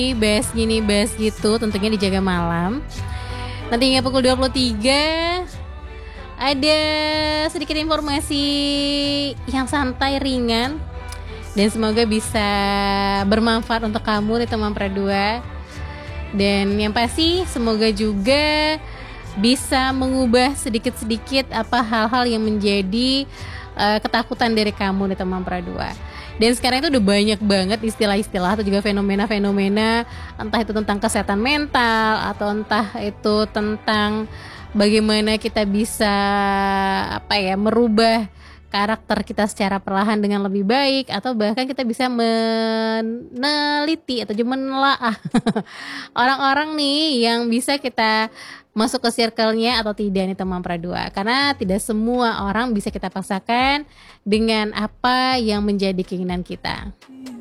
bahas gini, bahas gitu, tentunya dijaga malam. Nantinya pukul 23 ada sedikit informasi yang santai, ringan, dan semoga bisa bermanfaat untuk kamu di teman Pra2. Dan yang pasti semoga juga bisa mengubah sedikit-sedikit apa hal-hal yang menjadi ketakutan dari kamu di teman Pra2. Dan sekarang itu udah banyak banget istilah-istilah atau juga fenomena-fenomena, entah itu tentang kesehatan mental atau entah itu tentang bagaimana kita bisa merubah karakter kita secara perlahan dengan lebih baik, atau bahkan kita bisa meneliti atau juga menelaah orang-orang nih yang bisa kita masuk ke circle-nya atau tidak nih teman Pra2. Karena tidak semua orang bisa kita paksakan dengan apa yang menjadi keinginan kita.